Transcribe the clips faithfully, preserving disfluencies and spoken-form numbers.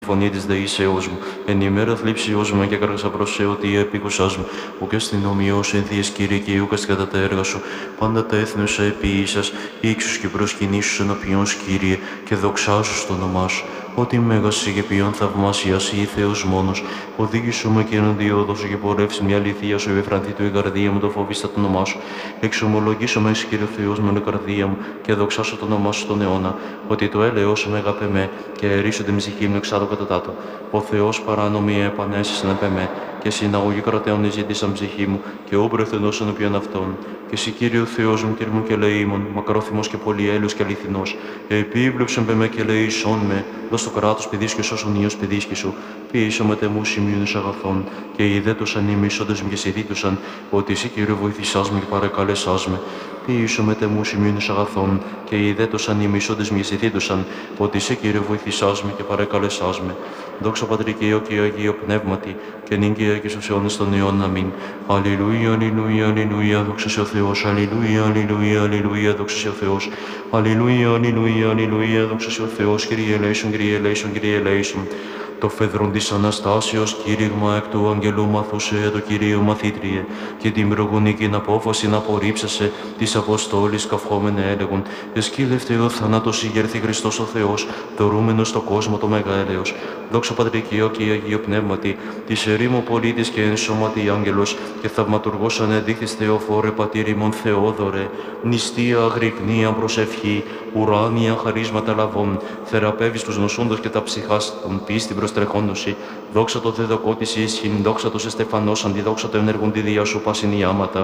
Φωνή της δεήσεώς μου, εν ημέρα θλίψεώς μου και καρξαπροσέ ότι επίκουσάς μου, ου και στην ομοιός ενθείες Κύριε και ιούκας κατά τα έργα σου, πάντα τα έθνουσα επίησας, ύξους και προσκυνήσους ενωπιώς Κύριε, και δοξάσου στο όνομά σου. Ότι μέγας και ποιόν θαυμάσιας ή Θεός μόνος, οδήγησου με και εναντιόδο σου και πορεύσει μια αληθεία σου, ευεφρανθεί του η καρδία μου, το φοβίστα το όνομά σου. Εξομολογήσω με εις Κύριε Θεός με την καρδία μου, και δοξάσω το όνομά σου στον αιώνα, ότι το έλεος σου με αγάπε με, και αερίσονται ψυχή μου εξάδω κατά τάτω. Ο Θεός παράνομοι επανέσεις να πεμέ, και συναγωγή κρατέων ζήτησαν ψυχή μου, και όμπρο εθνός ενωπιών αυτών. Και εσύ Κύριε ο Θεός μου, Κύριε μου και ελεήμων, μακρόθυμος και πολυέλεος και αληθινός, επίβλεψεν πεμέ και ελεήσον με, δώσ' το κράτος παιδίσκη και σώσον Υιός παιδίσκη σου, ποιήσω με τεμού σημείωνες αγαθών, και ιδέτωσαν οι μισόντες μου και συνδίτωσαν, ότι εσύ Κύριε βοήθησάς με και παρακαλέσάς με. Ποιήσω με τεμού σημείωνες αγαθών, και ιδέτωσαν οι μισόντες μου και συνδίτωσαν, ότι εσύ Κύριε βοήθησάς με και παρακαλέσάς με. Δόξα Πατρί και Υιό και Αγίο Πνεύματι, και νυν και αεί και στους αιώνες των αιώνων. Αμήν. Αλληλούια, αλληλούια, αλληλούια, δόξα σε ο Θεός. Αλληλούια, αλληλούια, αλληλούια, δόξα σε ο Θεός. Αλληλούια, αλληλούια, αλληλούια, δόξα σε ο Θεός. Κύριε ελέησον, Κύριε ελέησον, Κύριε ελέησον. Το φέδρον της Αναστάσεως, κήρυγμα εκ του αγγελού μαθούσε το Κυρίο μαθήτριε, και την προγονική απόφαση να απορρίψασε της Αποστόλης καυχόμενε έλεγον, εσκύλευτε ο θάνατος ηγέρθη Χριστός ο Θεός, δωρούμενος στο κόσμο το μεγαέλεος. Δόξα Πατρί και Υιό και Αγίο Πνεύματι, της ερήμου πολίτης και εν σώματι άγγελος, και θαυματουργός ανεδείχθης Θεοφόρε Πατήρ ημών Θεόδωρε, νηστεία αγρυπνία προσευχή, ουράνια χαρίσματα λαβών, θεραπεύεις τους νοσούντος και τα ψυχάς των πίστη προστρεχόντωση, δόξα το δεδοκό της ίσχυν, δόξα το σε Στεφανός, αντιδόξα το ενεργούν τη διά σου πάσιν ιάματα,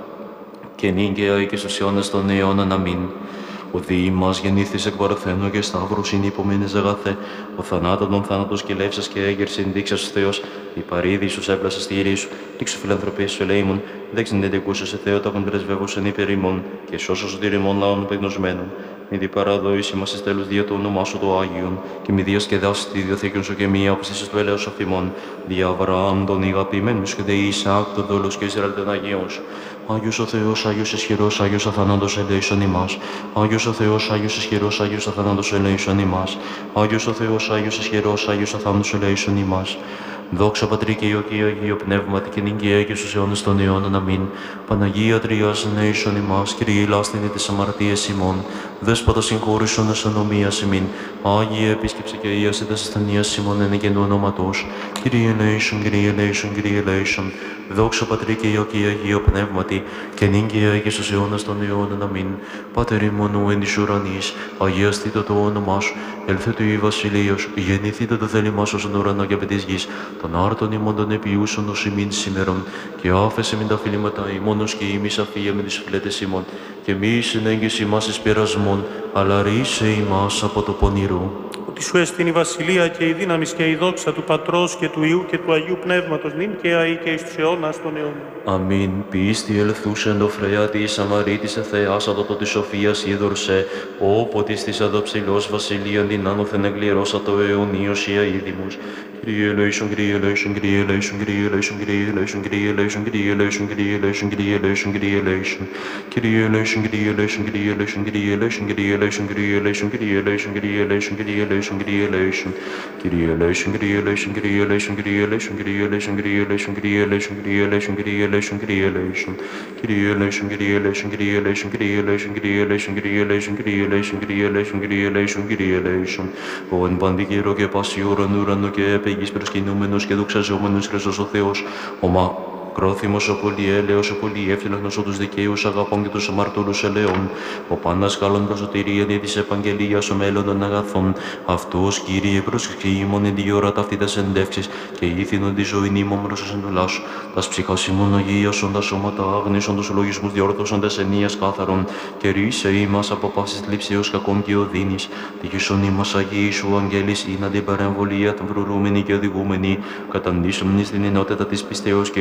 και νυν και αεί και στους αιώνες των αιώνων. Αμήν. Ο Δι μας γεννήθης εκ Παρθένου και Σταύρους είναι υπομείνες αγαθέ, ο θανάτων των θάνατος και λεύσας και έγερσιν δείξας Θεός, η παρήδη σου έπλασα στη γυρί σου, δείξου φιλανθρωπίες σου ελεήμων, δέξιν εντεκούσες σε Θεό τάκον πρεσβεύουσεν υπερ ημών, και σώσος σωτήρ ημών λαών πεγνωσμένων. Μη δι παραδόηση μας εις τέλους δια το όνομά σου το Άγιον, και μη διασκεδάσεις τη διοθήκη σου και μία αποστήσεις του έλεος αφημών, δια Αβραάμ τον ηγαπημένους και δε Ισαάκ τον δόλος και Ισραήλ τον Αγίον σου. Άγιος ο Θεός, Άγιος ισχυρός, Άγιος αθανάτος ελέησον ημάς. Άγιος ο Θεός, Άγιος ισχυρός, Άγιος αθανάτος ελέησον ημάς. Άγιος ο Θεός, Άγιος ισχυρός, Άγιος αθανάτος ελέησον ημάς. Δόξα Πατρί και Υιό και Αγίο Πνεύματι, και νυν και αεί και στους αιώνες των αιώνων. Αμήν. Παναγία Τριάς ενέησον ημάς, Kyrie λάστινε τις αμαρτίες ημών. Δέσποτα συγχώρησον εις ανομίας ημίν. Άγιε επίσκεψε και ίασε τας ασθενείας ημών εν εκ ονόματος. Kyrie ελέησον, Kyrie ελέησον, Kyrie ελέησον. Δόξα Πατρί και Υιό και Αγίο Πνεύματι, και νυν και αεί και στους αιώνες των αιώνων. Αμήν. Πάτερ ημών ου εν της ουρανής, αγιαστήτω το όνομά σου, ελθέτω η βασιλεία σου, γεννηθείτε το θέλημά σου στον ουρανό και επί της γης. Τον άρτον ημών των επιούσων ως ημίν σήμερον, και άφεσε μην τα φιλήματα ημών και ημείς αφία με τις φιλέτες ημών, και μη συνέγγιση ημάς εις πειρασμών, αλλά ρίσε ημάς από το πονηρό. Ότι σου έστειν η βασιλεία και η δύναμις και η δόξα του Πατρός και του Υιού και του Αγίου Πνεύματος, νυν και αεί και εις τους αιώνας των αιώνων. Αμήν. Πίστη ελθούσεν το φρέατη εις αμαρήτης εθεάς αδωτό της σοφίας είδωρσε, όποτης της αδοψηλός βασιλείαν την άνωθεν εγκληρώσα το αιωνίος η αίδημος. Kyrie eleison, Kyrie eleison, Kyrie eleison, Kyrie eleison, Kyrie eleison, Kyrie eleison, Kyrie eleison, Kyrie eleison, Kyrie eleison, Kyrie eleison. Kyrie eleison, Kyrie eleison, Kyrie eleison, Kyrie eleison, Kyrie eleison, Kyrie eleison, Kyrie eleison, Kyrie eleison, Kyrie eleison, Kyrie eleison. Kyrie eleison, Kyrie eleison, Kyrie eleison, Kyrie eleison, Kyrie eleison, Kyrie eleison, Kyrie eleison, Kyrie eleison, Kyrie eleison, Kyrie eleison. Kyrie eleison, Kyrie eleison, Kyrie eleison, Kyrie eleison, Kyrie eleison, Kyrie eleison, Kyrie eleison, Kyrie eleison, Kyrie eleison, Kyrie eleison. Ο εν παντή καιρό και πάση ώραν ουρανό και επεγείς προσκυνούμενος και δοξαζόμενος Χριστός ο Θεός, ο μακρόθυμος, ο πολυέλεος, ο πολυεύθυνος, ο τους δικαίους αγαπών και τους αμαρτωλούς ελαιών, ο πάντας καλών προσωτηρίαν δι' της επαγγελίας, ο μέλλον των αγαθών, αυτός, Κύριε, προσευχή ημών εν τη ώρα ταυτίτας εντεύξεις, και ήθινον τη ζωήν ημών προσωσεν τουλά σου, τας ψυχάς ημών αγίασον, τα σώματα άγνησον, τους λογισμούς διόρθωσον τας ενίας κάθαρον, και ρίσε ημάς από πάσης λήψεως κακών και οδύνης, τυχήσον ημάς Αγίη σου αγγέλης, ή να την παρεμβολία των φρουρούμενη και οδηγούμενη, καταντήσομεν εις την ενότητα της πιστεώς και εις την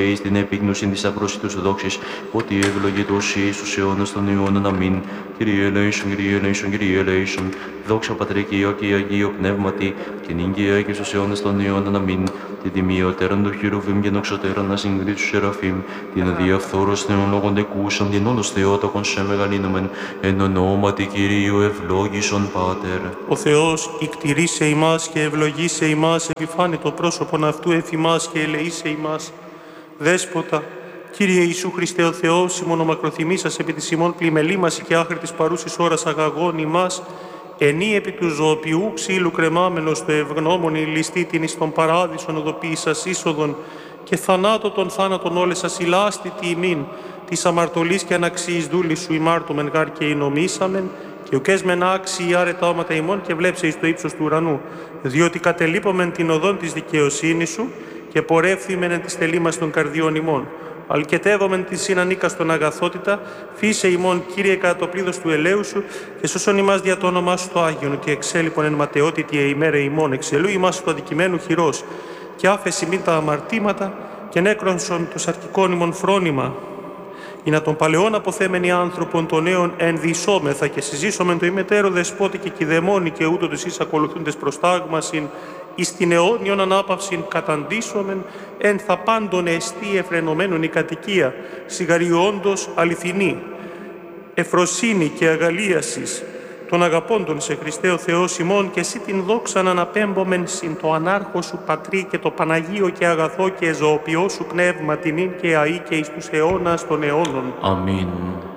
επίγνωσιν της απρόσιτους δόξης, ότι ευλογητός Ιησούς αιώνας των αιώνων. Αμήν. Kyrie eleison, Kyrie eleison, Kyrie eleison. Δόξα Πατρί και Υιό και Αγίο Πνεύματι, και νύγκαια και στους αιώνας των αιώνων. Αμήν. Την τιμιωτέραν του χειρουβήμ και νοξωτέραν να συγκρίτου του Σεραφείμ, την αδιαφθόρος θεολόγων τεκούσαν, την όλος Θεότοκον σε μεγαλύνομεν, εν ονόματι Κυρίου ευλόγησον Πάτερ. Ο Θεός ικτηρίσε ημάς και ευλογήσε ημάς, επιφάνει το πρόσωπον αυτού εφημάς και ελεήσε ημάς. Δέσποτα, Κύριε Ιησού Χριστέ ο Θεός, ημών ο μακροθυμήσας επί της ημών πλημελήμαση και άχρη της παρούσης ώρας αγαγών ημάς, ενή επί του ζωοποιού ξύλου κρεμάμενος το ευγνώμονη ληστή την εις τον παράδεισον οδοποίησας είσοδον και θανάτω των θάνατων όλες σας ηλάστητη ημίν, της αμαρτωλής και αναξίης δούλης σου ημάρτωμεν γάρ και εινομήσαμεν, και ουκές μεν άξιοι άρετα όματα ημών και βλέψε εις το ύψος του ουρανού, διότι κατελείπομεν την οδόν της δικαιοσύνης σου και πορεύθημεν εν της τελήμας των καρδιών ημών. Αλκετεύομεν τη συνανίκα στον αγαθότητα, φύσε ημών, Κύριε, κατά το πλήθος του ελαίου σου, και σώσον ημάς δια το όνομά σου το Άγιον, ότι εξέλιπον εν ματαιότητη ημέρα ημών, εξελού ημάς του αδικημένου χειρός, και άφεση μην τα αμαρτήματα, και νέκρονσον το σαρκικών ημών φρόνημα, ή να των παλαιών αποθέμενοι άνθρωπον των νέων ενδυσόμεθα και συζήσομεν το ημετέρω δεσπότη και κηδεμόνι και ούτω τους εις ακολουθούντες προστάγμασιν, εις την αιώνιον ανάπαυσιν καταντήσομεν, εν θα πάντων εστί εφρενωμένων η κατοικία, σιγαριόντος αληθινή, εφροσύνη και αγαλίασης των αγαπώντων σε Χριστέ ο Θεός ημών, και εσύ την δόξαν αναπέμπομεν συν το ανάρχο σου Πατρί και το Παναγίο και αγαθό και ζωοποιό σου πνεύμα την ίν και αεί και εις τους αιώνας των αιώνων. Αμήν.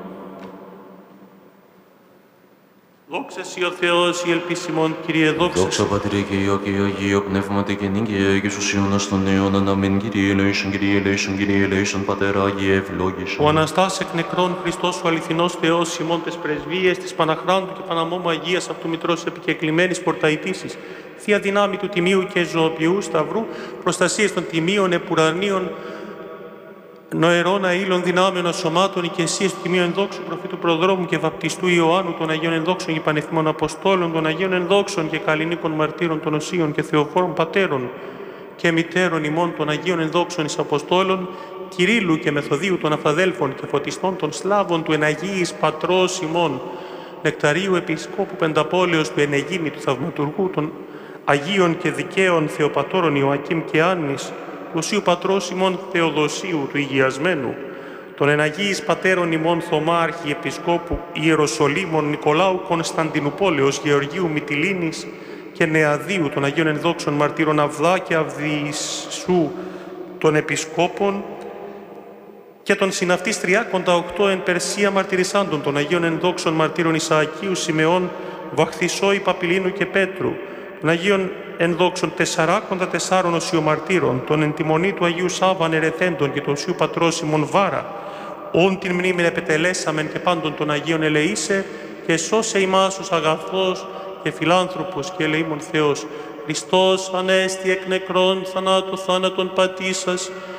Δόξα Συ ο Θεός, η ελπίσιμον, Κύριε, δόξα. Δόξα Πατρί και Υιό και Αγίο Πνεύματι και νύγκαια και στους αιώνας των αιώνων. Αμήν. Kyrie eleison, Kyrie eleison, Kyrie eleison, Πατέρ Άγιε ευλόγησον. Ο Αναστάς εκ νεκρών Χριστός ο αληθινός Θεός ημών τες πρεσβείες της Παναχράντου και Παναμόμου Αγίας αυτού Μητρός επικεκλημένης πορταητήσης, θεία δυνάμει του Τιμίου και Ζωοποιού Σταυρού, προστασίες των Τιμίων Επουρανίων, νοερών αήλων δυνάμεων ασωμάτων, οικεσίες του Τιμίου Ενδόξου Προφήτου Προδρόμου και Βαπτιστού Ιωάννου, των Αγίων Ενδόξων και Πανεθνικών Αποστόλων, των Αγίων Ενδόξων και Καλλινίκων Μαρτύρων των Οσίων και Θεοφόρων Πατέρων και Μητέρων ημών των Αγίων Ενδόξων εις Αποστόλων, Κυρίλλου και Μεθοδίου των Αφαδέλφων και Φωτιστών των Σλάβων του Εναγίης Πατρός ημών, Νεκταρίου Επισκόπου Πενταπόλεως του Ενεγίνη του Θαυματουργού των Αγίων και Δικαίων Θεοπατώρων Ιωακήμ και Άννης, του Οσίου Πατρός ημών Θεοδοσίου του Υγειασμένου, των Εναγίης Πατέρων ημών Θωμά Αρχιεπισκόπου Ιεροσολύμων Νικολάου Κωνσταντινουπόλεως Γεωργίου Μυτιλήνης και Νεαδίου, των Αγίων Ενδόξων Μαρτύρων Αυδά και Αυδιησού των Επισκόπων και των συναυτής τριάκοντα οκτώ εν Περσία μαρτυρισάντων, των Αγίων Ενδόξων Μαρτύρων Ισαακίου Σιμεών Βαχθισόη Παπηλίνου και Πέτρου, των Αγίων Ενδόξων τεσσαράκοντα τεσσάρων οσιομαρτύρων, των εν τη μονή του Αγίου Σάββαν Ερεθέντων και του Οσίου Πατρός ημών Βάρα, όν την μνήμην επετελέσαμεν και πάντων των Αγίων ελεήσε, και σώσε ημάς ως αγαθός και φιλάνθρωπος και ελεήμων Θεός. Χριστός ανέστη εκ νεκρών θανάτου θάνατον πατήσας,